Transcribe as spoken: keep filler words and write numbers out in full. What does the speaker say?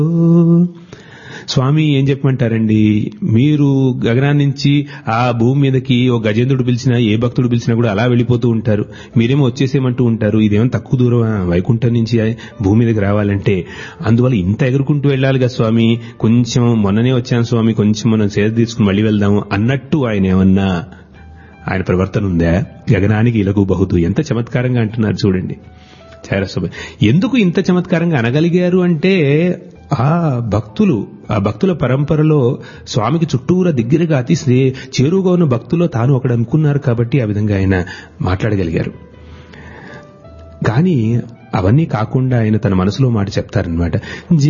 స్వామి ఏం చెప్పమంటారండి, మీరు గగనాన్ని నుంచి ఆ భూమి మీదకి ఓ గజేంద్రుడు పిలిచినా ఏ భక్తుడు పిలిచినా కూడా అలా వెళ్ళిపోతూ ఉంటారు. మీరేమో వచ్చేసేమంటూ ఉంటారు. ఇదేమో తక్కువ దూరం వైకుంఠం నుంచి భూమి మీదకి రావాలంటే. అందువల్ల ఇంత ఎగురుకుంటూ వెళ్ళాలి కదా స్వామి, కొంచెం మొన్ననే వచ్చాను స్వామి, కొంచెం మనం సేద తీసుకుని మళ్ళీ వెళ్దాము అన్నట్టు ఆయన ఏమన్నా ఆయన ప్రవర్తన ఉందా? గగనానికి ఇలకు బహుతూ ఎంత చమత్కారంగా అంటున్నారు చూడండి. ఎందుకు ఇంత చమత్కారంగా అనగలిగారు అంటే, ఆ భక్తులు ఆ భక్తుల పరంపరలో స్వామికి చుట్టూరా దగ్గరగా అతి చేరువుగా ఉన్న భక్తుల్లో తాను ఒకడు అనుకున్నారు కాబట్టి ఆ విధంగా ఆయన మాట్లాడగలిగారు. కానీ అవన్నీ కాకుండా ఆయన తన మనసులో మాట చెప్తారనమాట.